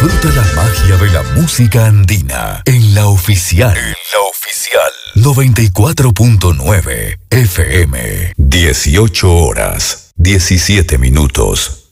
Disfruta la magia de la música andina en la oficial. 94.9 FM. 18 horas, 17 minutos.